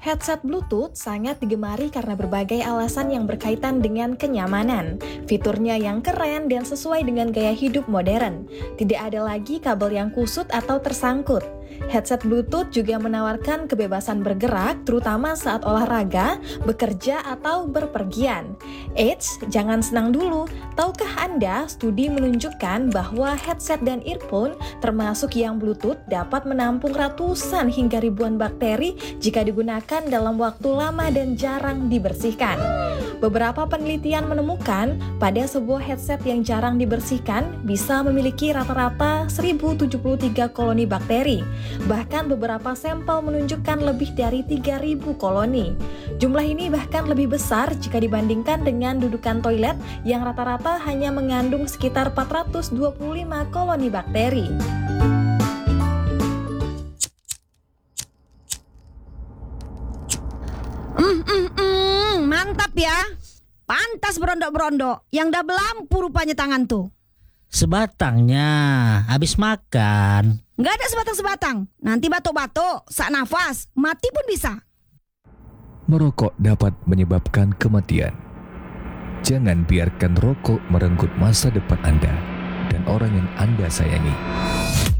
Headset Bluetooth sangat digemari karena berbagai alasan yang berkaitan dengan kenyamanan. Fiturnya yang keren dan sesuai dengan gaya hidup modern. Tidak ada lagi kabel yang kusut atau tersangkut. Headset Bluetooth juga menawarkan kebebasan bergerak, terutama saat olahraga, bekerja, atau berpergian. Eits, jangan senang dulu. Tahukah Anda, studi menunjukkan bahwa headset dan earphone, termasuk yang Bluetooth, dapat menampung ratusan hingga ribuan bakteri jika digunakan dalam waktu lama dan jarang dibersihkan. Beberapa penelitian menemukan pada sebuah headset yang jarang dibersihkan bisa memiliki rata-rata 1073 koloni bakteri. Bahkan beberapa sampel menunjukkan lebih dari 3000 koloni. Jumlah ini bahkan lebih besar jika dibandingkan dengan dudukan toilet yang rata-rata hanya mengandung sekitar 425 koloni bakteri. Mantap ya. Pantas berondok-berondok. Yang dah belampu rupanya tangan tuh. Sebatangnya, habis makan. Nggak ada sebatang-sebatang. Nanti batuk-batuk, sak nafas, mati pun bisa. Merokok dapat menyebabkan kematian. Jangan biarkan rokok merenggut masa depan Anda dan orang yang Anda sayangi.